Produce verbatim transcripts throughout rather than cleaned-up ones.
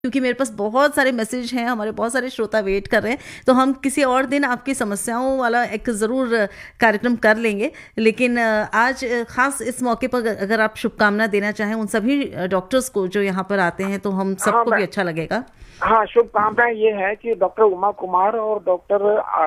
क्योंकि मेरे पास बहुत सारे मैसेज हैं, हमारे बहुत सारे श्रोता वेट कर रहे हैं, तो हम किसी और दिन आपकी समस्याओं वाला एक ज़रूर कार्यक्रम कर लेंगे। लेकिन अ, आज अ, ख़ास इस मौके पर अगर अगर आप शुभकामना देना चाहें उन सभी अ, डॉक्टर्स को जो यहाँ पर आते हैं, तो हम हाँ सबको मैं भी अच्छा लगेगा। हाँ, शुभकामनाएं ये है कि डॉक्टर उमा कुमार और डॉक्टर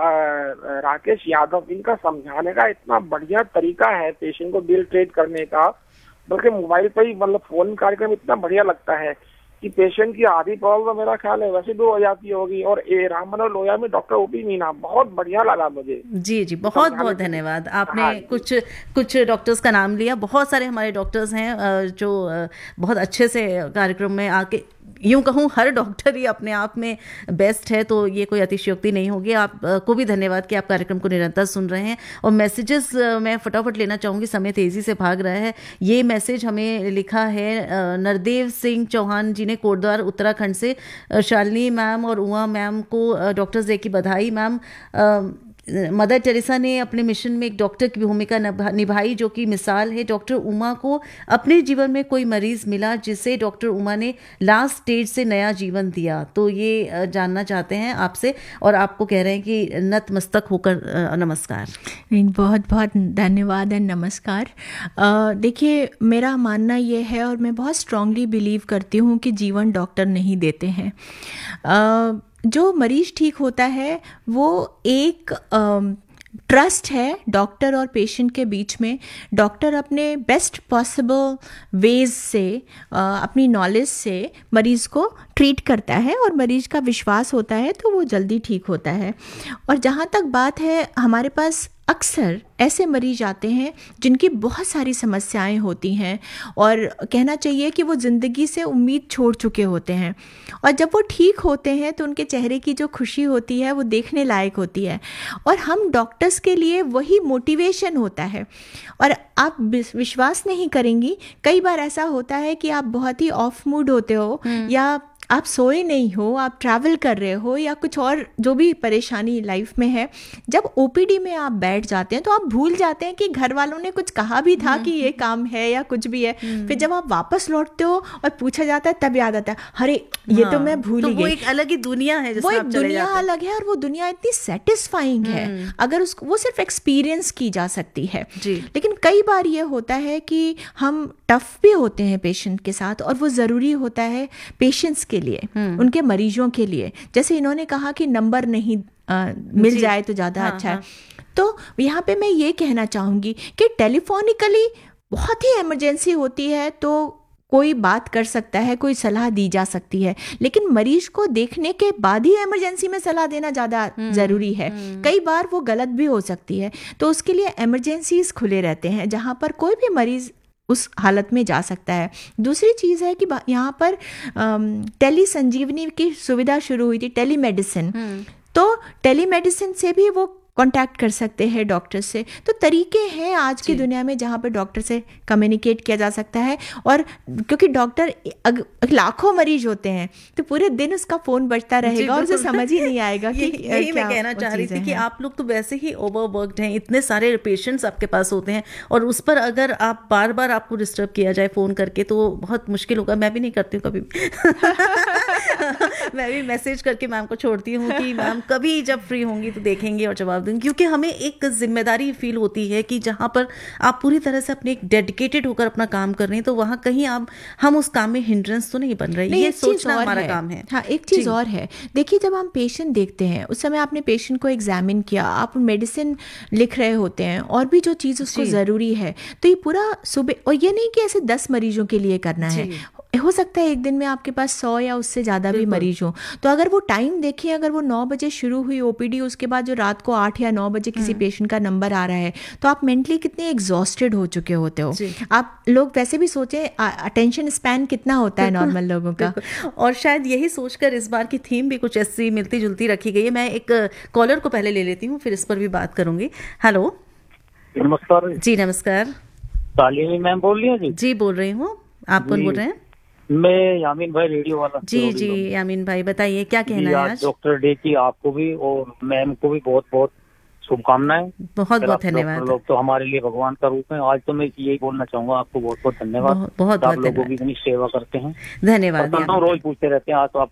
आ, राकेश यादव, इनका समझाने का इतना बढ़िया तरीका है पेशेंट को बिल ट्रीट करने का। बल्कि मोबाइल पर ही मतलब फोन कार्यक्रम इतना बढ़िया लगता है कि पेशेंट की आधी प्रॉब्लम तो मेरा ख्याल है वैसे भी हो जाती होगी। और ए राम मनोहर लोहिया में डॉक्टर ओपी मीना, बहुत बढ़िया लगा मुझे जी, जी, बहुत समझाने बहुत के लिए। धन्यवाद। आपने हाँ जी। कुछ कुछ डॉक्टर्स का नाम लिया, बहुत सारे हमारे डॉक्टर्स हैं अ, जो अ, बहुत अच्छे से कार्यक्रम में आके, यूँ कहूँ हर डॉक्टर ही अपने आप में बेस्ट है, तो ये कोई अतिशयोक्ति नहीं होगी। आप अ, को भी धन्यवाद कि आप कार्यक्रम को निरंतर सुन रहे हैं। और मैसेजेस मैं फटाफट लेना चाहूँगी, समय तेज़ी से भाग रहा है। ये मैसेज हमें लिखा है अ, नरदेव सिंह चौहान जी ने, कोटद्वार उत्तराखंड से। अ, शालिनी मैम और उमा मैम को अ, डॉक्टर्स डे की बधाई। मैम, अ, मदर टेरेसा ने अपने मिशन में एक डॉक्टर की भूमिका निभा- निभाई, जो कि मिसाल है। डॉक्टर उमा को अपने जीवन में कोई मरीज मिला जिसे डॉक्टर उमा ने लास्ट स्टेज से नया जीवन दिया। तो ये अ, जानना चाहते हैं आपसे, और आपको कह रहे हैं कि नतमस्तक होकर अ, नमस्कार। नहीं, बहुत बहुत धन्यवाद एंड नमस्कार। अ, देखिए, मेरा मानना ये है और मैं बहुत स्ट्रांगली बिलीव करती हूँ कि जीवन डॉक्टर नहीं देते हैं। अ, जो मरीज ठीक होता है वो एक ट्रस्ट है डॉक्टर और पेशेंट के बीच में। डॉक्टर अपने बेस्ट पॉसिबल वेज से, अ, अपनी नॉलेज से मरीज़ को ट्रीट करता है और मरीज़ का विश्वास होता है तो वो जल्दी ठीक होता है। और जहाँ तक बात है, हमारे पास अक्सर ऐसे मरीज आते हैं जिनकी बहुत सारी समस्याएं होती हैं और कहना चाहिए कि वो ज़िंदगी से उम्मीद छोड़ चुके होते हैं, और जब वो ठीक होते हैं तो उनके चेहरे की जो खुशी होती है वो देखने लायक होती है, और हम डॉक्टर्स के लिए वही मोटिवेशन होता है। और आप विश्वास नहीं करेंगी, कई बार ऐसा होता है कि आप बहुत ही ऑफ मूड होते हो, या आप सोए नहीं हो, आप ट्रैवल कर रहे हो, या कुछ और जो भी परेशानी लाइफ में है, जब ओपीडी में आप बैठ जाते हैं तो आप भूल जाते हैं कि घर वालों ने कुछ कहा भी था कि ये काम है या कुछ भी है। फिर जब आप वापस लौटते हो और पूछा जाता है तब याद आता है, अरे ये तो मैं भूल तो ही वो गई। एक अलग ही दुनिया है वो जिसमें एक आप चले दुनिया जाते हैं। अलग है, और वो दुनिया इतनी सेटिस्फाइंग है अगर उसको वो सिर्फ एक्सपीरियंस की जा सकती है। जी। लेकिन कई बार ये होता है कि हम टफ भी होते हैं पेशेंट के साथ, और वो ज़रूरी होता है पेशेंट्स के लिए, उनके मरीजों के लिए। जैसे इन्होंने कहा कि नंबर नहीं आ, मिल जाए तो ज़्यादा हाँ, अच्छा हाँ। है। तो यहाँ पे मैं ये कहना चाहूँगी कि टेलीफोनिकली बहुत ही इमरजेंसी होती है तो कोई बात कर सकता है, कोई सलाह दी जा सकती है, लेकिन मरीज को देखने के बाद ही इमरजेंसी में सलाह देना ज़्यादा ज़रूरी है। कई बार वो गलत भी हो सकती है, तो उसके लिए इमरजेंसीज खुले रहते हैं जहाँ पर कोई भी मरीज़ उस हालत में जा सकता है। दूसरी चीज़ है कि यहाँ पर टेली संजीवनी की सुविधा शुरू हुई थी, टेली मेडिसिन। तो टेली मेडिसिन से भी वो कांटेक्ट कर सकते हैं डॉक्टर से। तो तरीके हैं आज की दुनिया में जहाँ पर डॉक्टर से कम्युनिकेट किया जा सकता है। और क्योंकि डॉक्टर लाखों मरीज होते हैं तो पूरे दिन उसका फ़ोन बजता रहेगा और उसे समझ ही नहीं आएगा कि यही मैं कहना चाह रही थी कि आप लोग तो वैसे ही ओवरवर्क्ड हैं, इतने सारे पेशेंट्स आपके पास होते हैं, और उस पर अगर आप बार बार आपको डिस्टर्ब किया जाए फ़ोन करके तो बहुत मुश्किल होगा। मैं भी नहीं करती हूँ कभी मैं भी मैसेज करके मैम को छोड़ती हूँ कि मैम कभी जब फ्री होंगी तो देखेंगे और जवाब देंगे, क्योंकि हमें एक जिम्मेदारी फील होती है कि जहाँ पर आप पूरी तरह से अपने डेडिकेटेड होकर अपना काम कर रहे हैं तो वहाँ कहीं आप हम उस काम में हिंड्रेंस तो नहीं बन रहे। ये सोचना हमारा है। काम है। हाँ, एक चीज़ और है। देखिए, जब हम पेशेंट देखते हैं उस समय आपने पेशेंट को एग्जामिन किया, आप मेडिसिन लिख रहे होते हैं और भी जो चीज़ उसको ज़रूरी है, तो ये पूरा सुबह, और ये नहीं कि ऐसे दस मरीजों के लिए करना है, हो सकता है एक दिन में आपके पास सौ या उससे ज़्यादा भी मरीज हो। तो अगर वो टाइम देखिए, अगर वो नौ बजे शुरू हुई ओपीडी, उसके बाद जो रात को आठ या नौ बजे किसी पेशेंट का नंबर आ रहा है, तो आप मेंटली कितने एग्जॉस्टेड हो चुके होते हो। आप लोग वैसे भी सोचे अटेंशन स्पैन कितना होता है नॉर्मल लोगों का, और शायद यही सोचकर इस बार की थीम भी कुछ ऐसी मिलती जुलती रखी गई है। मैं एक कॉलर को पहले ले लेती हूँ, फिर इस पर भी बात करूंगी। हेलो, नमस्कार जी। नमस्कार, शालिनी मैम बोल रही हैं जी? जी, बोल रही हूँ। आप कौन बोल रहे हैं? मैं यामीन भाई, रेडियो वाला। जी जी, यामीन भाई बताइए क्या कहना है आज? डॉक्टर डे की आपको भी और मैम को भी बहुत बहुत शुभकामनाएं। बहुत फिर बहुत आप धन्यवाद। डॉक्टर लोग तो हमारे लिए भगवान का रूप है। आज तो मैं यही बोलना चाहूंगा, आपको बहुत बहुत धन्यवाद। बहुत बहुत आप लोगों धन्यवाद। की इतनी सेवा करते हैं। धन्यवाद प्रसन्न हूं, रोज पूछते रहते हैं आज तो आप